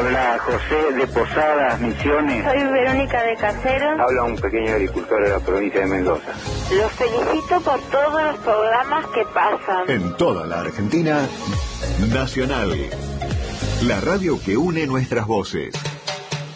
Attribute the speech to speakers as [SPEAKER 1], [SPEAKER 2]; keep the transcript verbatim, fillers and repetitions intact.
[SPEAKER 1] Habla José de Posadas, Misiones.
[SPEAKER 2] Soy Verónica de Caseros.
[SPEAKER 1] Habla un pequeño agricultor de la provincia de Mendoza.
[SPEAKER 2] Los felicito por todos los programas que pasan.
[SPEAKER 3] En toda la Argentina, Nacional. La radio que une nuestras voces.